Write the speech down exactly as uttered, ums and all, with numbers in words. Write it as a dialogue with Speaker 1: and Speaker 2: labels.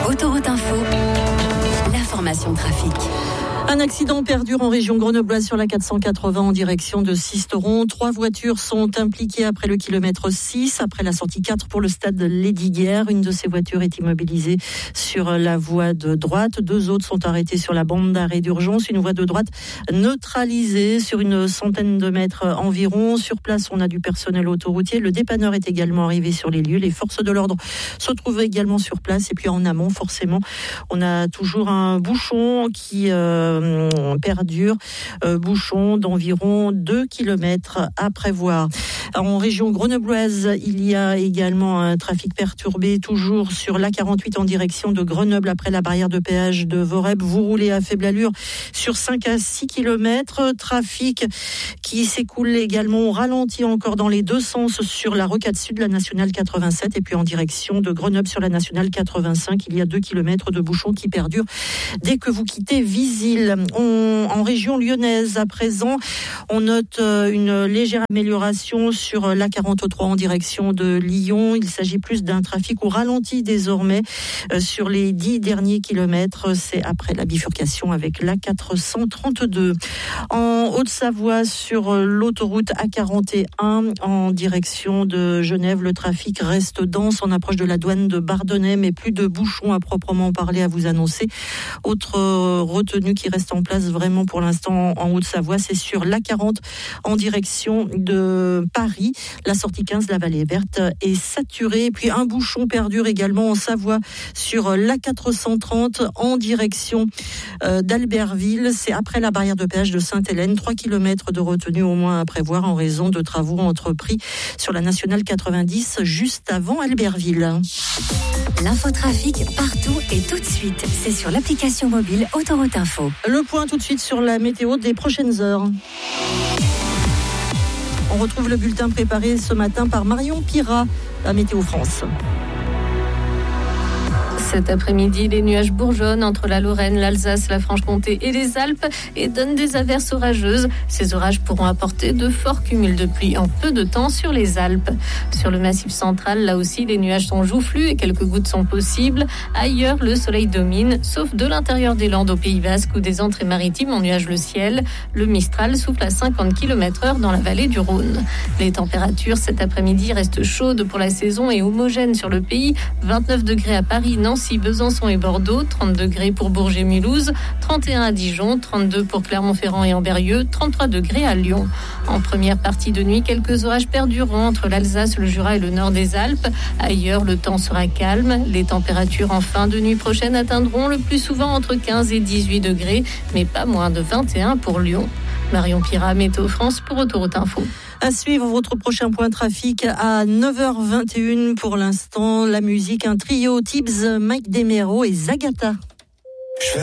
Speaker 1: Autoroute Info, l'information trafic.
Speaker 2: Un accident perdure en région grenobloise sur la quatre cent quatre-vingts en direction de Sisteron. Trois voitures sont impliquées après le kilomètre six, après la sortie quatre pour le stade de Lesdiguières. Une de ces voitures est immobilisée sur la voie de droite. Deux autres sont arrêtées sur la bande d'arrêt d'urgence. Une voie de droite neutralisée sur une centaine de mètres environ. Sur place, on a du personnel autoroutier. Le dépanneur est également arrivé sur les lieux. Les forces de l'ordre se trouvent également sur place. Et puis en amont, forcément, on a toujours un bouchon qui... Euh, perdure, euh, bouchon d'environ deux kilomètres à prévoir. En région grenobloise, il y a également un trafic perturbé, toujours sur l'A quarante-huit en direction de Grenoble après la barrière de péage de Voreb. Vous roulez à faible allure sur cinq à six kilomètres. Trafic qui s'écoule également au ralenti encore dans les deux sens sur la rocade sud, la nationale quatre-vingt-sept, et puis en direction de Grenoble sur la nationale quatre-vingt-cinq. Il y a deux kilomètres de bouchons qui perdurent dès que vous quittez Visil. On, en région lyonnaise, à présent, on note une légère amélioration sur l'A quarante-trois en direction de Lyon. Il s'agit plus d'un trafic au ralenti désormais sur les dix derniers kilomètres. C'est après la bifurcation avec l'A quatre cent trente-deux. En Haute-Savoie, sur l'autoroute A quarante et un en direction de Genève, le trafic reste dense. On approche de la douane de Bardonnay, mais plus de bouchons à proprement parler à vous annoncer. Autre retenue qui reste en place vraiment pour l'instant en Haute-Savoie, c'est sur l'A quarante en direction de Paris. La sortie quinze, la vallée verte, est saturée. Et puis un bouchon perdure également en Savoie sur l'A quatre cent trente en direction euh, d'Albertville. C'est après la barrière de péage de Sainte-Hélène. trois kilomètres de retenue au moins à prévoir en raison de travaux entrepris sur la nationale quatre-vingt-dix juste avant Albertville.
Speaker 1: L'infotrafic partout et tout de suite. C'est sur l'application mobile Autoroute Info.
Speaker 2: Le point tout de suite sur la météo des prochaines heures. On retrouve le bulletin préparé ce matin par Marion Pirat à Météo France.
Speaker 3: Cet après-midi, les nuages bourgeonnent entre la Lorraine, l'Alsace, la Franche-Comté et les Alpes et donnent des averses orageuses. Ces orages pourront apporter de forts cumuls de pluie en peu de temps sur les Alpes. Sur le Massif central, là aussi, les nuages sont joufflus et quelques gouttes sont possibles. Ailleurs, le soleil domine, sauf de l'intérieur des Landes au Pays Basque où des entrées maritimes ennuagent le ciel. Le Mistral souffle à cinquante kilomètres heure dans la vallée du Rhône. Les températures cet après-midi restent chaudes pour la saison et homogènes sur le pays. vingt-neuf degrés à Paris, Nancy, Besançon et Bordeaux, trente degrés pour Bourges et Mulhouse, trente et un à Dijon, trente-deux pour Clermont-Ferrand et Ambérieu, trente-trois degrés à Lyon. En première partie de nuit, quelques orages perdureront entre l'Alsace, le Jura et le nord des Alpes. Ailleurs, le temps sera calme. Les températures en fin de nuit prochaine atteindront le plus souvent entre quinze et dix-huit degrés, mais pas moins de vingt et un pour Lyon. Marion Pirat, Météo France pour Autoroute Info.
Speaker 2: À suivre votre prochain point trafic à neuf heures vingt et une. Pour l'instant, la musique, un trio Tibbs, Mike Demero et Zagata.